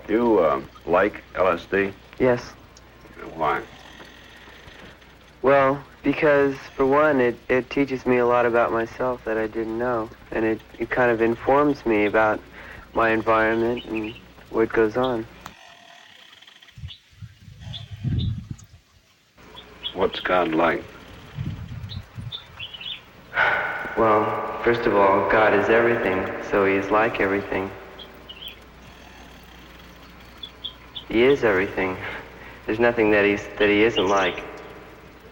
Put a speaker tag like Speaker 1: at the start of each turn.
Speaker 1: You, like LSD?
Speaker 2: Yes.
Speaker 1: Why?
Speaker 2: Well, because, for one, it teaches me a lot about myself that I didn't know. And it kind of informs me about my environment and what goes on.
Speaker 1: What's God like?
Speaker 2: Well, first of all, God is everything, so he is like everything. He is everything. There's nothing that he isn't like.